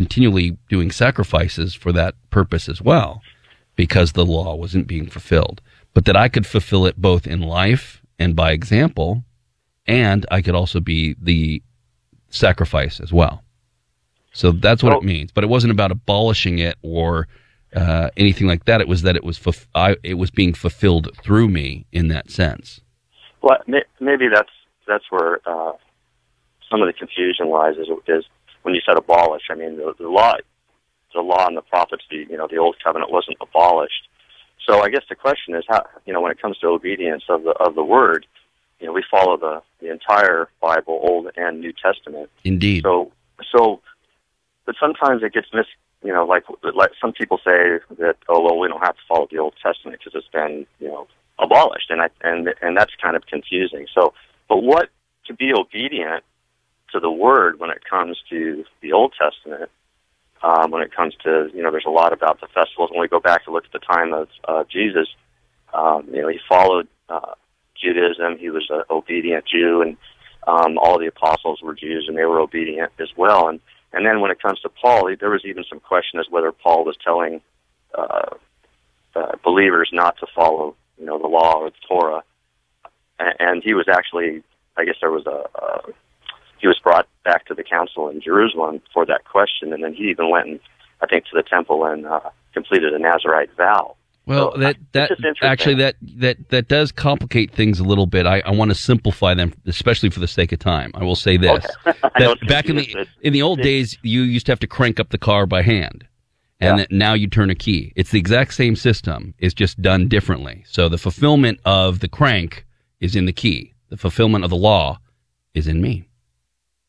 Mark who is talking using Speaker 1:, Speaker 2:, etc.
Speaker 1: continually doing sacrifices for that purpose as well, because the law wasn't being fulfilled. But that I could fulfill it both in life and by example, and I could also be the sacrifice as well. So that's what it means. But it wasn't about abolishing it or anything like that. It was that it was being fulfilled through me in that sense.
Speaker 2: Well, maybe that's where some of the confusion lies. Is when you said abolish. I mean, the law and the prophets, the old covenant wasn't abolished. So I guess the question is how, when it comes to obedience of the word, we follow the entire Bible, Old and New Testament.
Speaker 1: Indeed.
Speaker 2: So, but sometimes it gets like some people say that, we don't have to follow the Old Testament because it's been, abolished, and that's kind of confusing. So, but what to be obedient to the word when it comes to the Old Testament? When it comes to, there's a lot about the festivals. When we go back to look at the time of Jesus, he followed Judaism. He was an obedient Jew, and all the apostles were Jews, and they were obedient as well. And then when it comes to Paul, there was even some question as whether Paul was telling believers not to follow, the law or the Torah. And he was actually, I guess there was he was brought back to the council in Jerusalem for that question, and then he even went, to the temple and completed a Nazirite vow.
Speaker 1: Well,
Speaker 2: so,
Speaker 1: that does complicate things a little bit. I want to simplify them, especially for the sake of time. I will say this: that back in the old days, you used to have to crank up the car by hand, and that now you turn a key. It's the exact same system. It's just done differently. So the fulfillment of the crank is in the key. The fulfillment of the law is in me.